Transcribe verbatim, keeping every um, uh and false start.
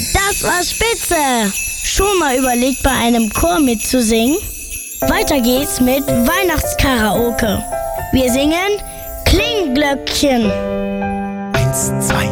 das war spitze! Schon mal überlegt, bei einem Chor mitzusingen? Weiter geht's mit Weihnachtskaraoke. Wir singen Klingglöckchen. Eins, zwei,